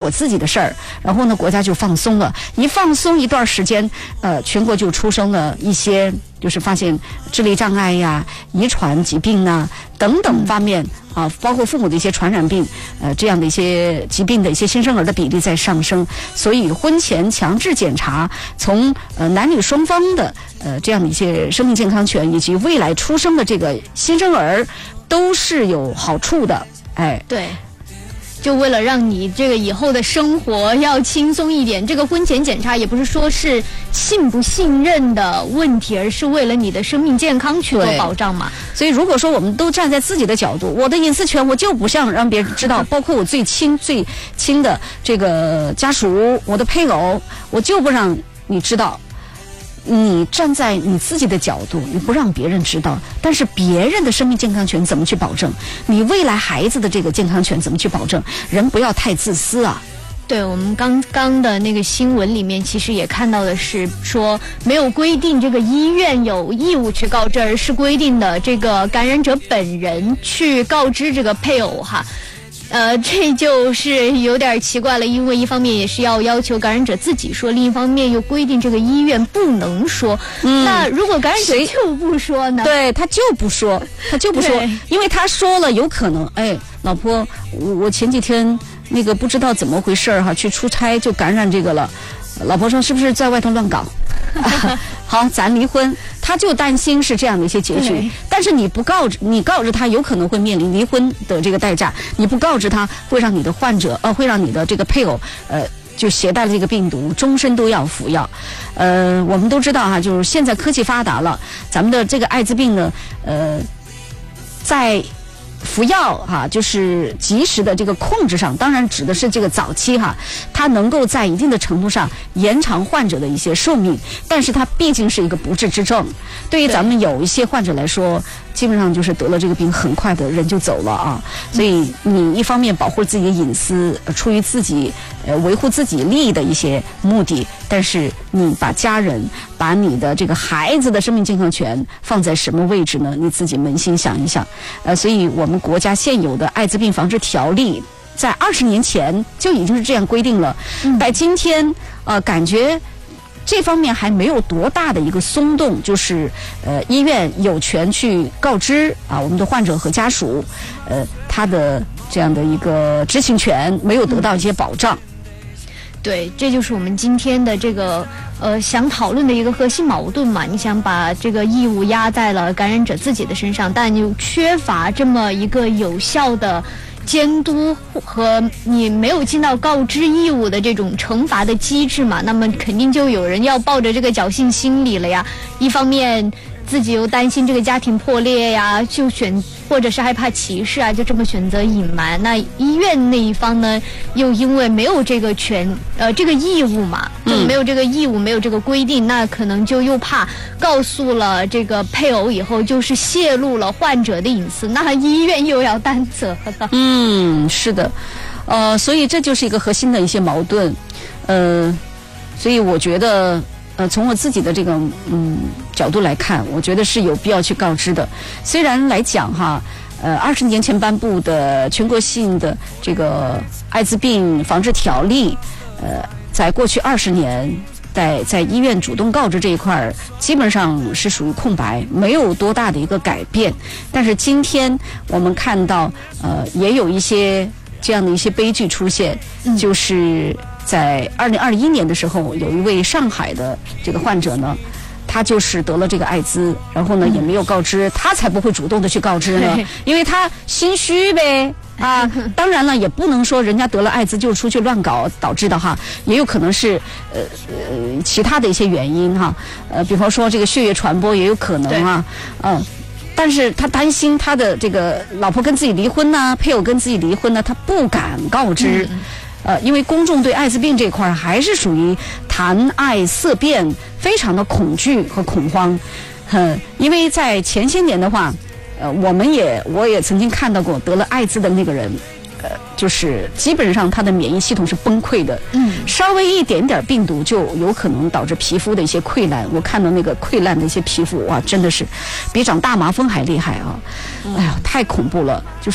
我自己的事儿，然后呢，国家就放松了，一放松一段时间，全国就出生了一些，就是发现智力障碍呀、遗传疾病啊等等方面啊，包括父母的一些传染病，这样的一些疾病的一些新生儿的比例在上升，所以婚前强制检查，从男女双方的这样的一些生命健康权以及未来出生的这个新生儿都是有好处的，哎， 对。就为了让你这个以后的生活要轻松一点，这个婚前检查也不是说是信不信任的问题，而是为了你的生命健康去做保障嘛。 所以如果说我们都站在自己的角度，我的隐私权我就不想让别人知道，包括我最亲的这个家属，我的配偶，我就不让你知道。你站在你自己的角度，你不让别人知道，但是别人的生命健康权怎么去保证？你未来孩子的这个健康权怎么去保证？人不要太自私啊。 对，我们刚刚的那个新闻里面，其实也看到的是说，没有规定这个医院有义务去告知，而是规定的这个感染者本人去告知这个配偶哈。这就是有点奇怪了，因为一方面也是要求感染者自己说，另一方面又规定这个医院不能说。那如果感染者就不说呢？ 对，他就不说，因为他说了，有可能，哎，老婆，我前几天那个不知道怎么回事哈，去出差就感染这个了。老婆说是不是在外头乱搞？好，咱离婚。他就担心是这样的一些结局，但是你告知他，有可能会面临离婚的这个代价；你不告知他，会让你的会让你的这个配偶就携带了这个病毒，终身都要服药。我们都知道哈，就是现在科技发达了，咱们的这个艾滋病呢，在服药哈，就是及时的这个控制上，当然指的是这个早期哈，它能够在一定的程度上延长患者的一些寿命，但是它毕竟是一个不治之症。对于咱们有一些患者来说，基本上就是得了这个病，很快的人就走了啊。所以你一方面保护自己的隐私，出于自己维护自己利益的一些目的，但是你把家人、把你的这个孩子的生命健康权放在什么位置呢？你自己扪心想一想。所以我们国家现有的艾滋病防治条例在20年前就已经是这样规定了，在今天感觉这方面还没有多大的一个松动，就是医院有权去告知我们的患者和家属，他的这样的一个知情权没有得到一些保障。 对，这就是我们今天的这个想讨论的一个核心矛盾嘛。你想把这个义务压在了感染者自己的身上，但又缺乏这么一个有效的监督和你没有尽到告知义务的这种惩罚的机制嘛，那么肯定就有人要抱着这个侥幸心理了呀。一方面自己又担心这个家庭破裂呀，或者是害怕歧视啊，就这么选择隐瞒。那医院那一方呢，又因为没有这个这个义务嘛，就没有这个义务，没有这个规定，那可能就又怕告诉了这个配偶以后，就是泄露了患者的隐私，那医院又要担责了。 是的，所以这就是一个核心的一些矛盾。所以我觉得。从我自己的这个角度来看，我觉得是有必要去告知的。虽然来讲哈，20年前颁布的全国性的这个艾滋病防治条例，在过去20年，在医院主动告知这一块基本上是属于空白，没有多大的一个改变。但是今天我们看到，也有一些这样的一些悲剧出现，就是在2021年的时候，有一位上海的这个患者呢，他就是得了这个艾滋，然后呢也没有告知，他才不会主动的去告知呢，因为他心虚呗啊。当然了，也不能说人家得了艾滋就出去乱搞导致的哈，也有可能是其他的一些原因哈，比方说这个血液传播也有可能啊，但是他担心他的这个老婆跟自己离婚呢，配偶跟自己离婚呢，他不敢告知。因为公众对艾滋病这块还是属于谈爱色变，非常的恐惧和恐慌。因为在前些年的话，我也曾经看到过得了艾滋的那个人，就是基本上他的免疫系统是崩溃的，稍微一点点病毒就有可能导致皮肤的一些溃烂。我看到那个溃烂的一些皮肤，哇，真的是比长大麻风还厉害啊！哎呀，太恐怖了，就是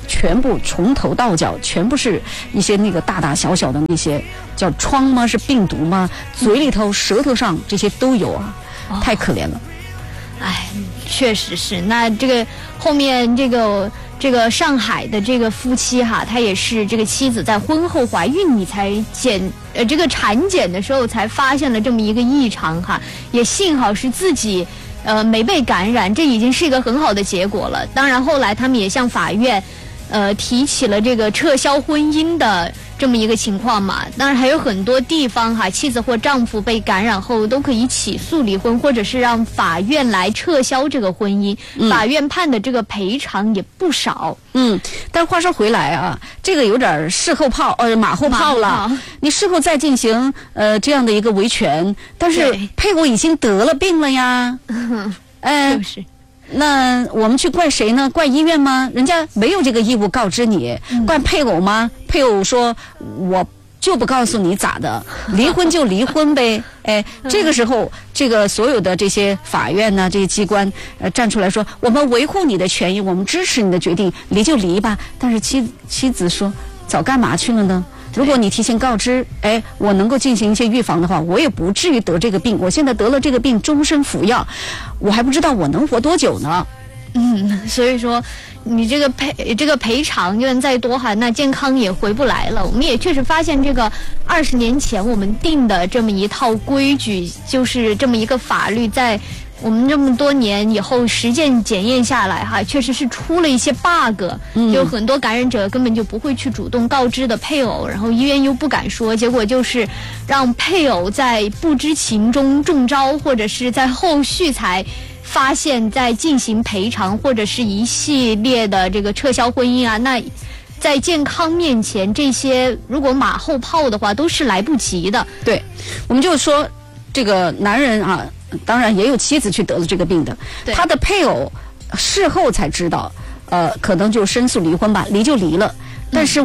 全部从头到脚全部是一些那个大大小小的那些叫疮吗？是病毒吗？嘴里头、舌头上这些都有啊，太可怜了。 哎，确实是。那这个后面这个上海的这个夫妻哈，他也是这个妻子在婚后怀孕，你才这个产检的时候才发现了这么一个异常哈，也幸好是自己没被感染，这已经是一个很好的结果了。当然后来他们也向法院提起了这个撤销婚姻的这么一个情况嘛。当然还有很多地方哈，妻子或丈夫被感染后都可以起诉离婚，或者是让法院来撤销这个婚姻。法院判的这个赔偿也不少。 但话说回来啊，这个有点事后炮马后炮了。你事后再进行这样的一个维权，但是配偶已经得了病了呀。 就是。 那我们去怪谁呢？怪医院吗？人家没有这个义务告知你。怪配偶吗？配偶说我就不告诉你咋的，离婚就离婚呗。这个时候这个所有的这些法院呢，这些机关站出来说，我们维护你的权益，我们支持你的决定，离就离吧。但是妻子说，早干嘛去了呢？如果你提前告知，我能够进行一些预防的话，我也不至于得这个病。我现在得了这个病，终身服药，我还不知道我能活多久呢。 所以说你这个赔偿就算再多哈，那健康也回不来了。我们也确实发现，这个20年前我们定的这么一套规矩，就是这么一个法律，在我们这么多年以后实践检验下来哈，确实是出了一些 bug。有很多感染者根本就不会去主动告知的配偶，然后医院又不敢说，结果就是让配偶在不知情中中招，或者是在后续才发现在进行赔偿，或者是一系列的这个撤销婚姻啊。那在健康面前，这些如果马后炮的话都是来不及的。 对，我们就说这个男人啊，当然也有妻子去得了这个病的，他的配偶事后才知道，可能就申诉离婚吧，离就离了。但是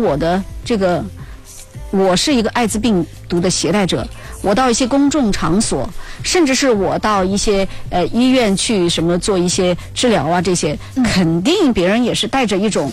我是一个艾滋病毒的携带者，我到一些公众场所，甚至是我到一些医院去什么做一些治疗啊，这些肯定别人也是带着一种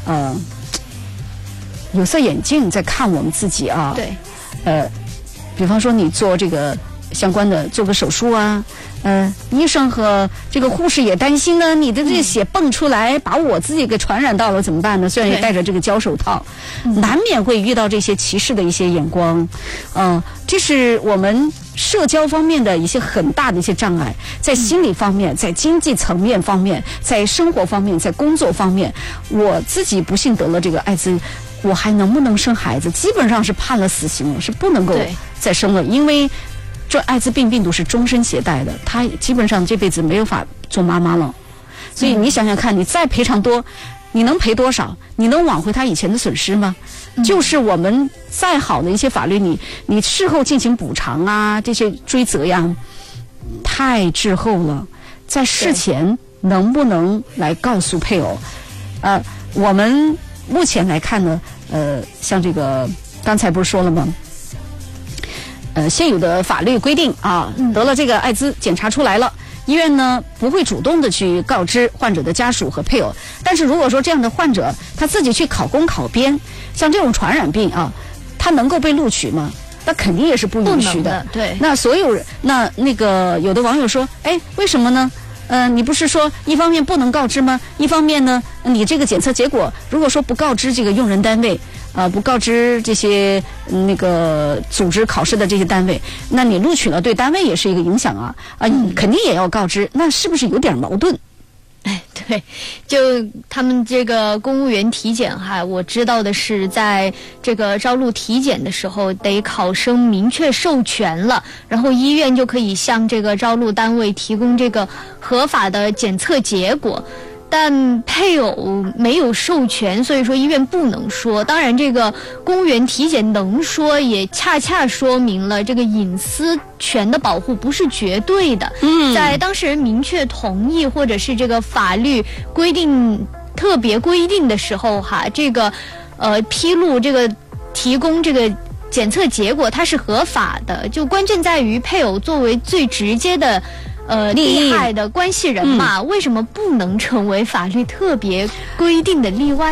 有色眼镜在看我们自己啊。 对， 比方说你做这个相关的做个手术啊，医生和这个护士也担心呢，你的这血蹦出来把我自己给传染到了怎么办呢？虽然也戴着这个胶手套，难免会遇到这些歧视的一些眼光。这是我们社交方面的一些很大的一些障碍，在心理方面，在经济层面方面，在生活方面，在工作方面。我自己不幸得了这个艾滋，我还能不能生孩子？基本上是判了死刑了，是不能够再生了，因为这艾滋病病毒是终身携带的，他基本上这辈子没有法做妈妈了。所以你想想看，你再赔偿多，你能赔多少？你能挽回他以前的损失吗？就是我们再好的一些法律，你事后进行补偿啊，这些追责呀，太滞后了。在事前能不能来告诉配偶？我们目前来看呢，像这个刚才不是说了吗？现有的法律规定啊，得了这个艾滋检查出来了，医院呢不会主动的去告知患者的家属和配偶。但是如果说这样的患者他自己去考公考编，像这种传染病啊，他能够被录取吗？那肯定也是不允许的。 对。 那所有人，那个有的网友说，为什么呢？你不是说一方面不能告知吗？一方面呢，你这个检测结果如果说不告知这个用人单位，不告知这些那个组织考试的这些单位，那你录取了对单位也是一个影响啊，肯定也要告知，那是不是有点矛盾？ 对，就他们这个公务员体检哈，我知道的是，在这个招录体检的时候，得考生明确授权了，然后医院就可以向这个招录单位提供这个合法的检测结果。但配偶没有授权，所以说医院不能说。当然这个公务员体检能说，也恰恰说明了这个隐私权的保护不是绝对的。在当事人明确同意或者是这个法律规定特别规定的时候哈，这个披露这个提供这个检测结果它是合法的，就关键在于配偶作为最直接的利害的关系人嘛，为什么不能成为法律特别规定的例外呢？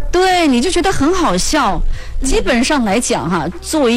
对，你就觉得很好笑。基本上来讲哈，作为